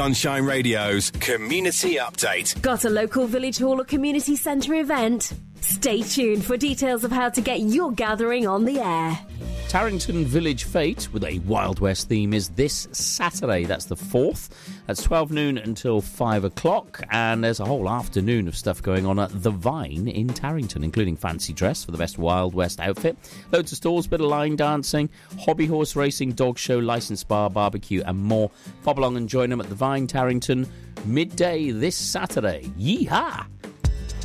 Sunshine Radio's Community Update. Got a local village hall or community centre event? Stay tuned for details of how to get your gathering on the air. Tarrington Village Fete with a Wild West theme is this Saturday. That's the 4th. That's 12 noon until 5 o'clock. And there's a whole afternoon of stuff going on at The Vine in Tarrington, including fancy dress for the best Wild West outfit, loads of stalls, bit of line dancing, hobby horse racing, dog show, licensed bar, barbecue and more. Pop along and join them at The Vine Tarrington midday this Saturday. Yeehaw!